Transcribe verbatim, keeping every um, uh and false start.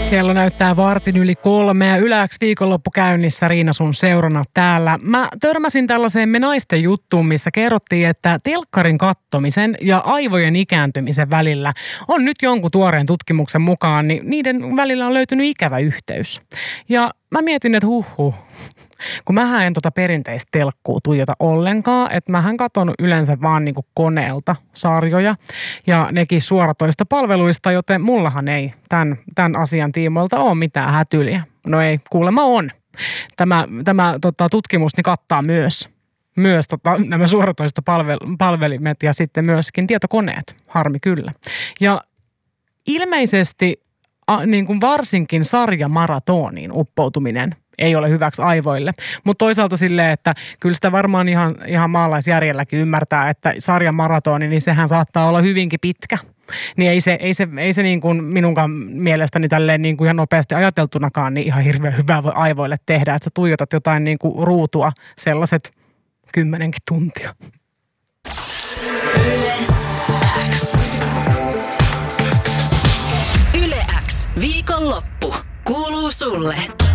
Kello näyttää vartin yli kolme ja Yle X viikonloppu käynnissä, Riina sun seurana täällä. Mä törmäsin tällaiseen Me naisten juttuun, missä kerrottiin, että telkkarin kattomisen ja aivojen ikääntymisen välillä on nyt jonkun tuoreen tutkimuksen mukaan, niin niiden välillä on löytynyt ikävä yhteys. Ja mä mietin, että huhhuh. Kun mähän en tota perinteistä telkkuu tuijota ollenkaan, että mähän katon yleensä vaan niinku koneelta sarjoja ja nekin suoratoista palveluista, joten mullahan ei tämän, tämän asian tiimoilta ole mitään hätyliä. No ei, kuulemma on. Tämä, tämä tota, tutkimus niin kattaa myös, myös tota, nämä suoratoista palvel, palvelimet ja sitten myöskin tietokoneet, harmi kyllä. Ja ilmeisesti a, niin kuin varsinkin sarjamaratoniin uppoutuminen ei ole hyväksi aivoille. Mutta toisaalta silleen, että kyllä sitä varmaan ihan, ihan maalaisjärjelläkin ymmärtää, että sarjamaratoni, niin sehän saattaa olla hyvinkin pitkä. Niin ei se, ei se, ei se niin kuin minunkaan mielestäni tälleen niin kuin ihan nopeasti ajateltunakaan niin ihan hirveän hyvää voi aivoille tehdä, että sä tuijotat jotain niin kuin ruutua sellaiset kymmenenkin tuntia. Yle X. Yle X. Viikonloppu. Kuuluu sulle.